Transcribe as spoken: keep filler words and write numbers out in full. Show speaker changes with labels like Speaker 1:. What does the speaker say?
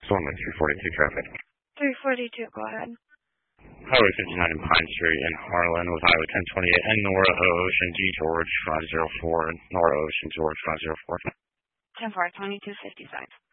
Speaker 1: Storm with three forty-two traffic.
Speaker 2: three forty-two, go ahead.
Speaker 1: Highway fifty-nine in Pine Street in Harlan with Highway ten twenty-eight and Nora Ocean G George five oh four, Nora Ocean George five oh four.
Speaker 2: ten four, twenty-two fifty-five.